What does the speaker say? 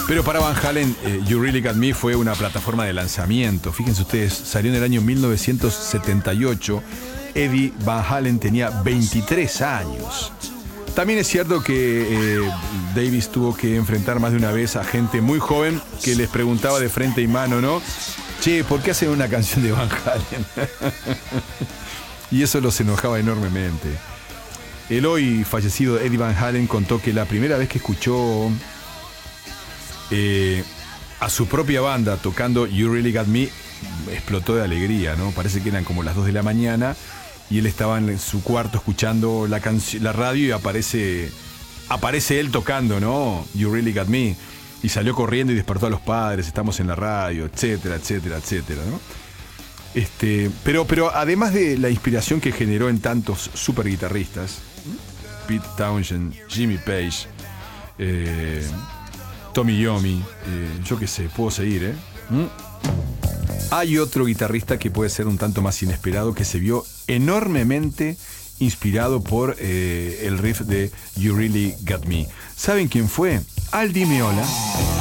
Pero para Van Halen, You Really Got Me fue una plataforma de lanzamiento. Fíjense ustedes, salió en el año 1978. Eddie Van Halen tenía 23 años. También es cierto que Davis tuvo que enfrentar más de una vez a gente muy joven que les preguntaba de frente y mano, ¿no? Che, ¿por qué hacen una canción de Van Halen? Y eso los enojaba enormemente. El hoy fallecido Eddie Van Halen contó que la primera vez que escuchó a su propia banda tocando You Really Got Me, explotó de alegría, ¿no? Parece que eran como las 2 de la mañana y él estaba en su cuarto escuchando la radio y aparece él tocando, ¿no? You Really Got Me. Y salió corriendo y despertó a los padres, estamos en la radio, etcétera, etcétera, etcétera, ¿no? Pero además de la inspiración que generó en tantos super guitarristas, Pete Townshend, Jimmy Page, Tommy Iommi, yo qué sé, puedo seguir, Hay otro guitarrista que puede ser un tanto más inesperado, que se vio enormemente inspirado por el riff de You Really Got Me. ¿Saben quién fue? Al Di Meola.